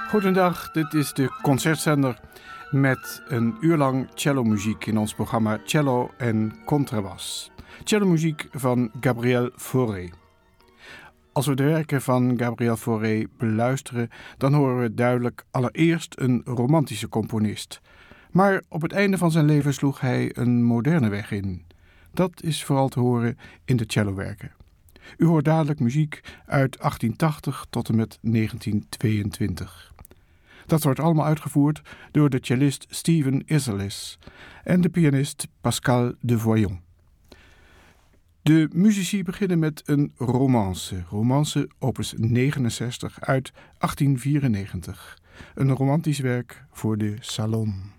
Goedendag, dit is de concertzender met een uur lang cellomuziek in ons programma Cello en Contrabas. Cellomuziek van Gabriel Fauré. Als we de werken van Gabriel Fauré beluisteren, dan horen we duidelijk allereerst een romantische componist. Maar op het einde van zijn leven sloeg hij een moderne weg in. Dat is vooral te horen in de cellowerken. U hoort dadelijk muziek uit 1880 tot en met 1922. Dat wordt allemaal uitgevoerd door de cellist Stephen Isserlis en de pianist Pascal de Voyon. De muzici beginnen met een romance opus 69 uit 1894. Een romantisch werk voor de salon.